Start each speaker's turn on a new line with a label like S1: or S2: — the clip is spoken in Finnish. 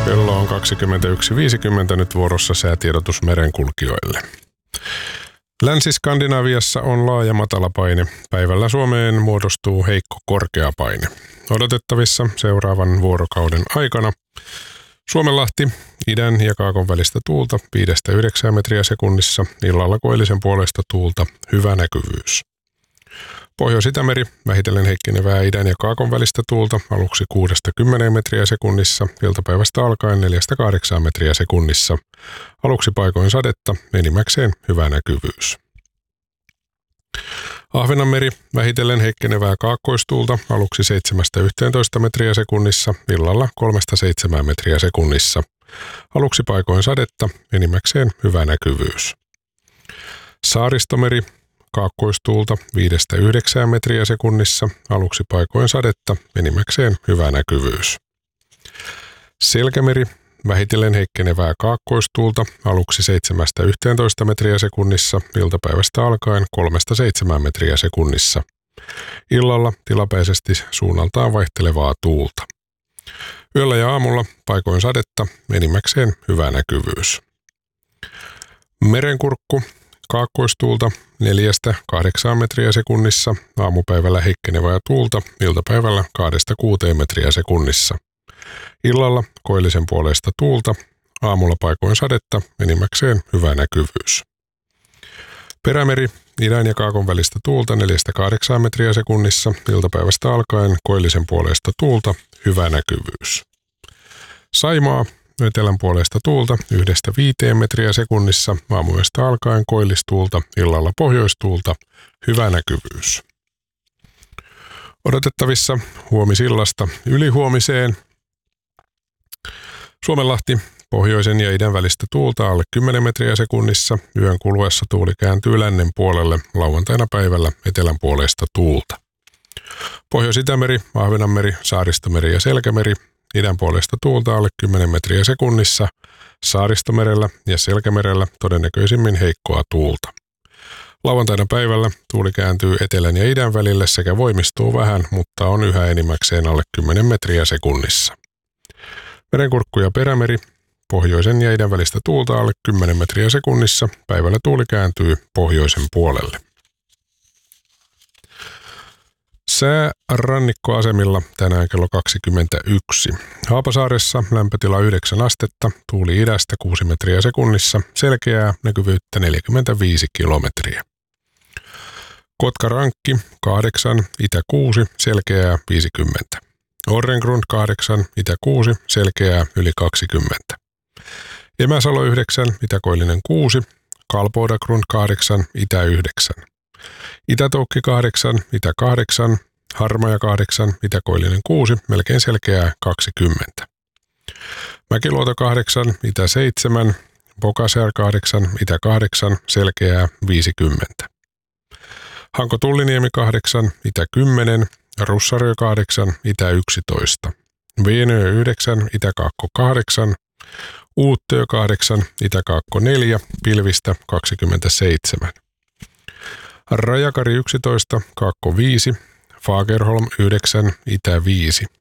S1: Kello on 21.50 nyt vuorossa säätiedotus merenkulkijoille. Länsi-Skandinaviassa on laaja matalapaine. Päivällä Suomeen muodostuu heikko korkeapaine. Odotettavissa seuraavan vuorokauden aikana Suomenlahti, idän ja kaakon välistä tuulta 5-9 metriä sekunnissa, illalla koillisen puolesta tuulta, hyvä näkyvyys. Pohjois-Itämeri, vähitellen heikkenevää idän ja kaakon välistä tuulta, aluksi 6-10 metriä sekunnissa, iltapäivästä alkaen 4-8 metriä sekunnissa, aluksi paikoin sadetta, enimmäkseen hyvä näkyvyys. Ahvenanmeri, vähitellen heikkenevää kaakkoistuulta, aluksi 7-11 metriä sekunnissa, illalla 3-7 metriä sekunnissa, aluksi paikoin sadetta, enimmäkseen hyvä näkyvyys. Saaristomeri, kaakkoistuulta 5-9 metriä sekunnissa, aluksi paikoin sadetta, enimmäkseen hyvä näkyvyys. Selkämeri, vähitellen heikkenevää kaakkoistuulta, aluksi 7-11 metriä sekunnissa, iltapäivästä alkaen 3-7 metriä sekunnissa. Illalla tilapäisesti suunnaltaan vaihtelevaa tuulta. Yöllä ja aamulla paikoin sadetta, enimmäkseen hyvä näkyvyys. Merenkurkku, kaakkoistuulta 4-8 metriä sekunnissa, aamupäivällä heikkenevää tuulta, iltapäivällä 2-6 metriä sekunnissa. Illalla koillisen puoleista tuulta, aamulla paikoin sadetta, enimmäkseen hyvä näkyvyys. Perämeri, idän ja kaakon välistä tuulta 4-8 metriä sekunnissa, iltapäivästä alkaen koillisen puoleista tuulta, hyvä näkyvyys. Saimaa, etelän puolesta tuulta 1-5 metriä sekunnissa, aamuyöstä alkaen koillistuulta, illalla pohjoistuulta, hyvä näkyvyys. Odotettavissa huomisillasta ylihuomiseen. Suomenlahti, pohjoisen ja idän välistä tuulta alle 10 metriä sekunnissa, yön kuluessa tuuli kääntyy lännen puolelle, lauantaina päivällä etelän puolesta tuulta. Pohjois-Itämeri, Ahvenanmeri, Saaristomeri ja Selkämeri, idän puolesta tuulta alle 10 metriä sekunnissa, Saaristomerellä ja Selkämerellä todennäköisimmin heikkoa tuulta. Lauantaina päivällä tuuli kääntyy etelän ja idän välille sekä voimistuu vähän, mutta on yhä enimmäkseen alle 10 metriä sekunnissa. Merenkurkku ja Perämeri, pohjoisen ja idän välistä tuulta alle 10 metriä sekunnissa, päivällä tuuli kääntyy pohjoisen puolelle. Sää rannikkoasemilla tänään kello 21. Haapasaaressa lämpötila 9 astetta, tuuli idästä 6 metriä sekunnissa, selkeää näkyvyyttä 45 kilometriä. Kotkarankki 8, itä 6, selkeää 50. Orrengrund 8, itä 6, selkeää yli 20. Emäsalo 9, itäkoillinen 6, Kalpodagrund 8, itä 9. Itätoukki 8, itä 8, Harmaja 8, itäkoillinen 6, melkein selkeää 20. Mäkiluoto 8, itä 7, Pokasjär 8, itä 8, selkeää 50. Hanko-Tulliniemi 8, itä 10, Russarö 8, itä 11. Veenö 9, itä-kaakko 8, Uuttöö 8, itä-kaakko 4, pilvistä 27. Rajakari 11, kaakko 5, Fagerholm 9, itä 5.